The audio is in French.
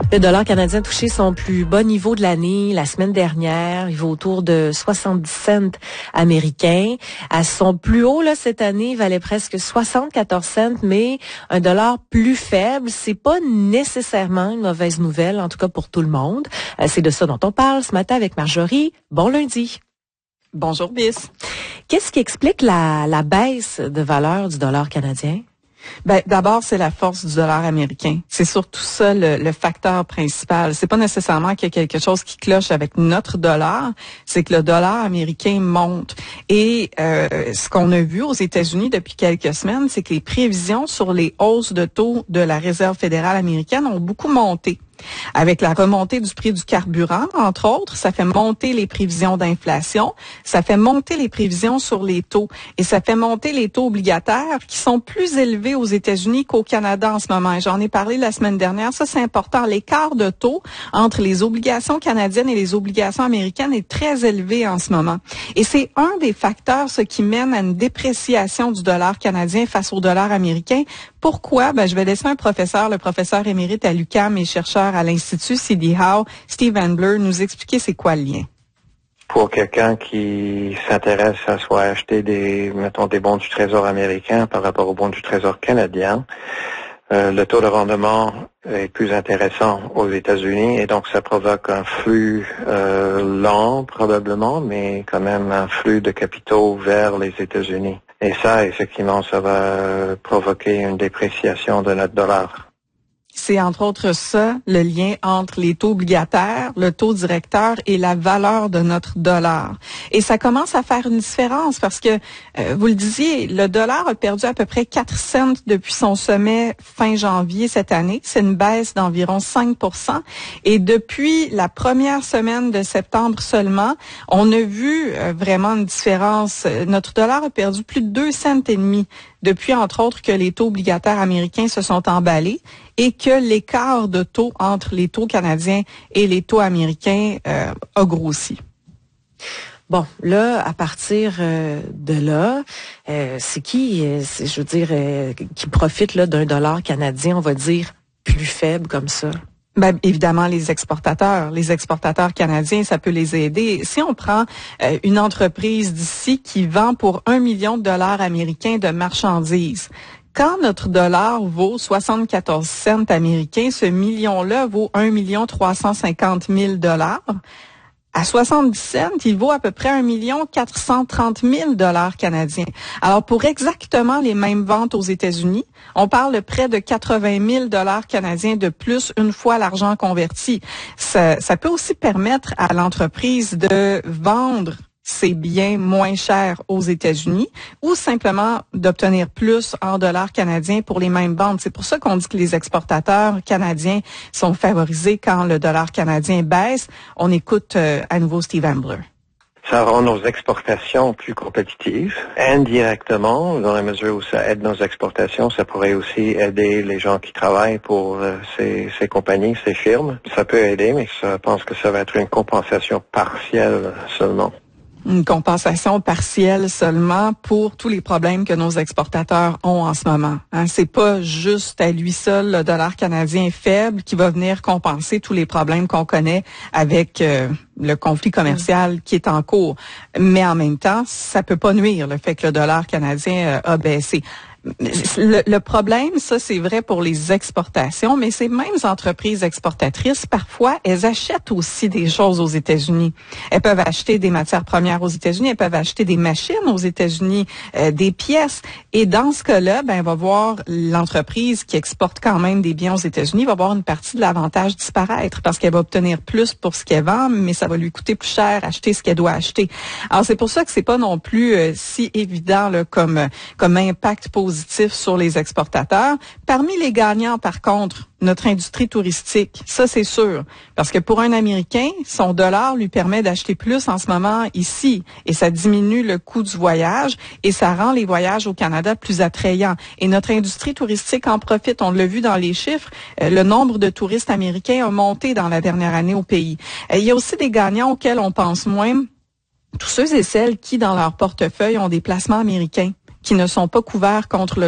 Le dollar canadien a touché son plus bas niveau de l'année la semaine dernière. Il vaut autour de 70 cents américains. À son plus haut, là, cette année, il valait presque 74 cents, mais un dollar plus faible, c'est pas nécessairement une mauvaise nouvelle, en tout cas pour tout le monde. C'est de ça dont on parle ce matin avec Marjorie. Bon lundi. Bonjour, Bis. Qu'est-ce qui explique la baisse de valeur du dollar canadien? Ben, d'abord, c'est la force du dollar américain. C'est surtout ça le facteur principal. C'est pas nécessairement qu'il y a quelque chose qui cloche avec notre dollar, c'est que le dollar américain monte. Et ce qu'on a vu aux États-Unis depuis quelques semaines, c'est que les prévisions sur les hausses de taux de la Réserve fédérale américaine ont beaucoup monté. Avec la remontée du prix du carburant, entre autres, ça fait monter les prévisions d'inflation, ça fait monter les prévisions sur les taux et ça fait monter les taux obligataires qui sont plus élevés aux États-Unis qu'au Canada en ce moment. Et j'en ai parlé la semaine dernière, ça c'est important. L'écart de taux entre les obligations canadiennes et les obligations américaines est très élevé en ce moment. Et c'est un des facteurs, ce qui mène à une dépréciation du dollar canadien face au dollar américain. Pourquoi? Ben, je vais laisser le professeur émérite à l'UQAM et chercheur à l'Institut C.D. Howe, Steve Handler, nous expliquer c'est quoi le lien. Pour quelqu'un qui s'intéresse à soit acheter des bons du Trésor américain par rapport aux bons du Trésor canadien, le taux de rendement est plus intéressant aux États-Unis et donc ça provoque un flux lent probablement, mais quand même un flux de capitaux vers les États-Unis. Et ça, effectivement, ça va provoquer une dépréciation de notre dollar. C'est entre autres ça, le lien entre les taux obligataires, le taux directeur et la valeur de notre dollar. Et ça commence à faire une différence parce que, vous le disiez, le dollar a perdu à peu près 4 cents depuis son sommet fin janvier cette année. C'est une baisse d'environ 5%. Et depuis la première semaine de septembre seulement, on a vu vraiment une différence. Notre dollar a perdu plus de 2 cents et demi depuis, entre autres, que les taux obligataires américains se sont emballés et que l'écart de taux entre les taux canadiens et les taux américains a grossi. Bon, là, à partir de là, c'est qui, qui profite là d'un dollar canadien, on va dire, plus faible comme ça? Ben, évidemment, les exportateurs canadiens, ça peut les aider. Si on prend une entreprise d'ici qui vend pour 1 million de dollars américains de marchandises, quand notre dollar vaut 74 cents américains, ce million-là vaut 1 350 000 dollars. À 70 cents, il vaut à peu près 1 430 000 dollars canadiens. Alors, pour exactement les mêmes ventes aux États-Unis, on parle de près de 80 000 dollars canadiens de plus une fois l'argent converti. Ça peut aussi permettre à l'entreprise de vendre ses biens moins chers aux États-Unis ou simplement d'obtenir plus en dollars canadiens pour les mêmes ventes. C'est pour ça qu'on dit que les exportateurs canadiens sont favorisés quand le dollar canadien baisse. On écoute à nouveau Steve Handler. Ça rend nos exportations plus compétitives. Indirectement, dans la mesure où ça aide nos exportations, ça pourrait aussi aider les gens qui travaillent pour ces compagnies, ces firmes. Ça peut aider, mais je pense que ça va être une compensation partielle seulement. Une compensation partielle seulement pour tous les problèmes que nos exportateurs ont en ce moment. C'est pas juste à lui seul le dollar canadien faible qui va venir compenser tous les problèmes qu'on connaît avec le conflit commercial qui est en cours. Mais en même temps, ça peut pas nuire le fait que le dollar canadien a baissé. Le problème, ça c'est vrai pour les exportations, mais ces mêmes entreprises exportatrices, parfois, elles achètent aussi des choses aux États-Unis. Elles peuvent acheter des matières premières aux États-Unis, elles peuvent acheter des machines aux États-Unis, des pièces. Et dans ce cas-là, on va voir l'entreprise qui exporte quand même des biens aux États-Unis va voir une partie de l'avantage disparaître parce qu'elle va obtenir plus pour ce qu'elle vend, mais ça va lui coûter plus cher acheter ce qu'elle doit acheter. Alors c'est pour ça que c'est pas non plus si évident là, comme impact positif sur les exportateurs. Parmi les gagnants, par contre, notre industrie touristique, ça c'est sûr, parce que pour un Américain, son dollar lui permet d'acheter plus en ce moment ici, et ça diminue le coût du voyage, et ça rend les voyages au Canada plus attrayants. Et notre industrie touristique en profite, on l'a vu dans les chiffres, le nombre de touristes américains a monté dans la dernière année au pays. Il y a aussi des gagnants auxquels on pense moins, tous ceux et celles qui, dans leur portefeuille, ont des placements américains qui ne sont pas couverts contre le